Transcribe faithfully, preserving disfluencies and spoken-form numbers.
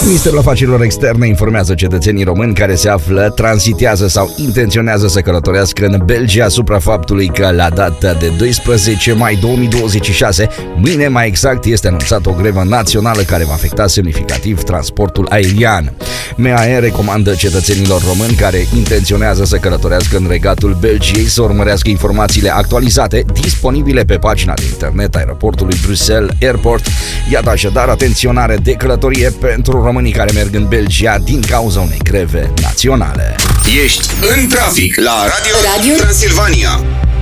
Ministerul Afacerilor Externe informează cetățenii români care se află, tranzitează sau intenționează să călătorească în Belgia asupra faptului că la data de doisprezece mai două mii douăzeci și șase, mâine mai exact, este anunțată o grevă națională care va afecta semnificativ transportul aerian. M A E recomandă cetățenilor români care intenționează să călătorească în Regatul Belgiei să urmărească informațiile actualizate disponibile pe pagina de internet a aeroportului Bruxelles Airport. Iată așadar atenționare de călătorie pentru românii care merg în Belgia din cauza unei greve naționale. Ești în trafic la Radio, Radio? Transilvania.